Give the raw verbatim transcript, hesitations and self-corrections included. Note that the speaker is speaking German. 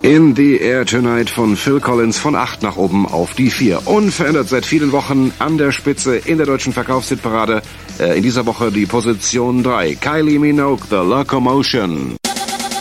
In the Air Tonight von Phil Collins von acht nach oben auf die vier. Unverändert seit vielen Wochen an der Spitze in der deutschen Verkaufshitparade. Äh, in dieser Woche die Position drei. Kylie Minogue, The Locomotion.